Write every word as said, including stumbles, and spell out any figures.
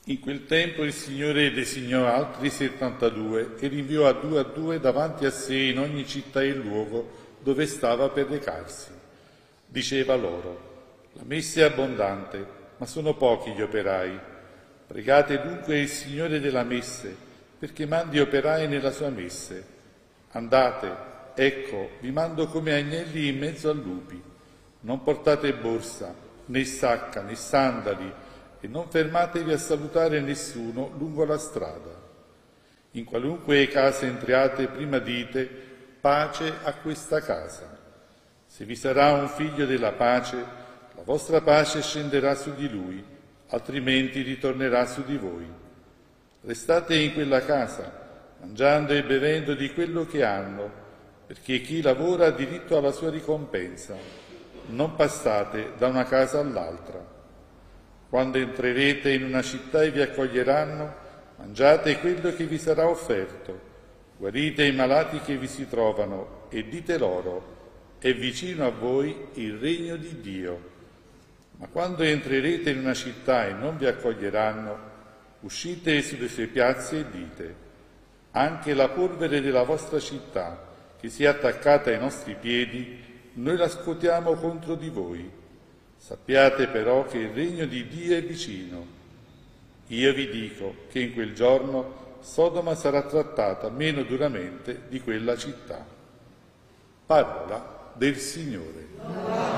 In quel tempo il Signore designò altri settantadue e li inviò a due a due davanti a sé in ogni città e luogo dove stava per recarsi. Diceva loro: la messa è abbondante, ma sono pochi gli operai. Pregate dunque il Signore della messe, perché mandi operai nella sua messe. Andate, ecco, vi mando come agnelli in mezzo a lupi. Non portate borsa, né sacca, né sandali, e non fermatevi a salutare nessuno lungo la strada. In qualunque casa entriate, prima dite: pace a questa casa. Se vi sarà un figlio della pace, la vostra pace scenderà su di lui, altrimenti ritornerà su di voi. Restate in quella casa, mangiando e bevendo di quello che hanno, perché chi lavora ha diritto alla sua ricompensa. Non passate da una casa all'altra. Quando entrerete in una città e vi accoglieranno, mangiate quello che vi sarà offerto, guarite i malati che vi si trovano e dite loro: è vicino a voi il regno di Dio. Ma quando entrerete in una città e non vi accoglieranno, uscite sulle sue piazze e dite: anche la polvere della vostra città, che si è attaccata ai nostri piedi, noi la scuotiamo contro di voi. Sappiate però che il regno di Dio è vicino. Io vi dico che in quel giorno Sodoma sarà trattata meno duramente di quella città. Parola del Signore.